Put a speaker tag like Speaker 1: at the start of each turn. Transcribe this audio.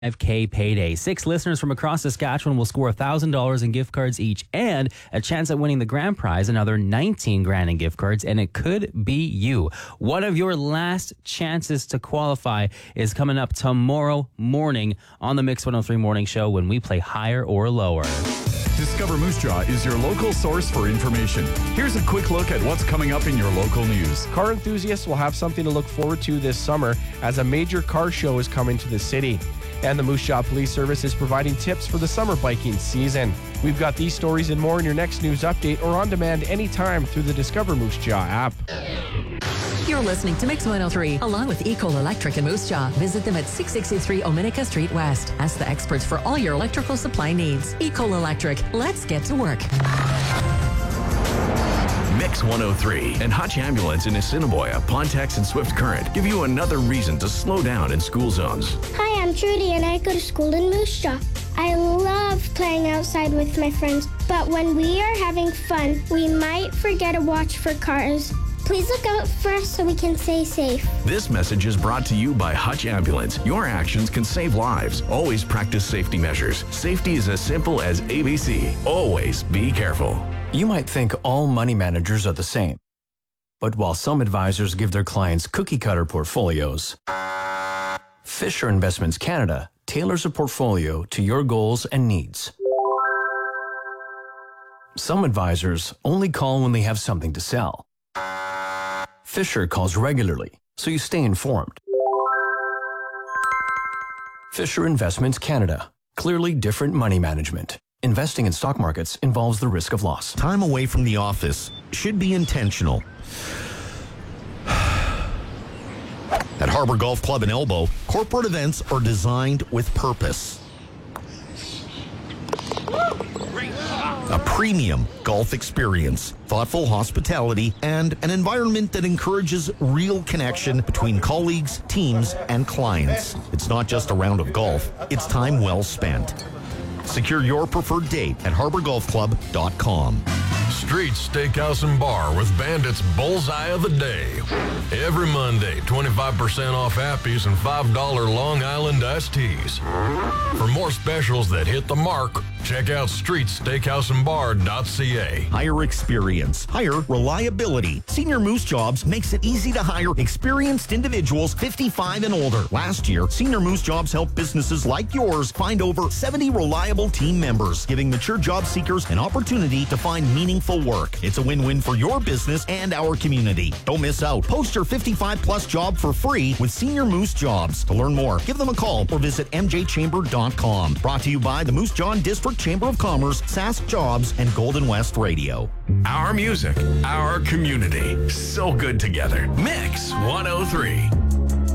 Speaker 1: 5K payday. 6 listeners from across Saskatchewan will score $1,000 in gift cards each and a chance at winning the grand prize, another 19 grand in gift cards, and it could be you. One of your last chances to qualify is coming up tomorrow morning on the Mix 103 Morning Show when we play higher or lower.
Speaker 2: Discover Moose Jaw is your local source for information. Here's a quick look at what's coming up in your local news.
Speaker 3: Car enthusiasts will have something to look forward to this summer as a major car show is coming to the city. And the Moose Jaw Police Service is providing tips for the summer biking season. We've got these stories and more in your next news update or on demand anytime through the Discover Moose Jaw app.
Speaker 4: You're listening to Mix 103, along with Ecol Electric in Moose Jaw. Visit them at 663 Ominica Street West. Ask the experts for all your electrical supply needs. Ecol Electric, let's get to work.
Speaker 5: Mix 103 and Hutch Ambulance in Assiniboia, Pontex, and Swift Current give you another reason to slow down in school zones.
Speaker 6: Hi, I'm Trudy and I go to school in Moose Jaw. I love playing outside with my friends, but when we are having fun, we might forget to watch for cars. Please look out for us so we can stay safe.
Speaker 5: This message is brought to you by Hutch Ambulance. Your actions can save lives. Always practice safety measures. Safety is as simple as ABC. Always be careful.
Speaker 7: You might think all money managers are the same. But while some advisors give their clients cookie-cutter portfolios, Fisher Investments Canada tailors a portfolio to your goals and needs. Some advisors only call when they have something to sell. Fisher calls regularly, so you stay informed. Fisher Investments Canada. Clearly different money management. Investing in stock markets involves the risk of loss.
Speaker 8: Time away from the office should be intentional. At Harbor Golf Club in Elbow, corporate events are designed with purpose. A premium golf experience, thoughtful hospitality, and an environment that encourages real connection between colleagues, teams, and clients. It's not just a round of golf, it's time well spent. Secure your preferred date at harborgolfclub.com.
Speaker 9: Streets Steakhouse and Bar with Bandit's Bullseye of the Day. Every Monday, 25% off Appies and $5 Long Island iced teas. For more specials that hit the mark, check out streetsteakhouseandbar.ca.
Speaker 8: Hire experience. Hire reliability. Senior Moose Jobs makes it easy to hire experienced individuals 55 and older. Last year, Senior Moose Jobs helped businesses like yours find over 70 reliable team members, giving mature job seekers an opportunity to find meaningful work. It's a win-win for your business and our community. Don't miss out. Post your 55-plus job for free with Senior Moose Jobs. To learn more, give them a call or visit mjchamber.com. Brought to you by the Moose Jaw District Chamber of Commerce, Sask Jobs, and Golden West Radio.
Speaker 5: Our music, our community. So good together. Mix 103.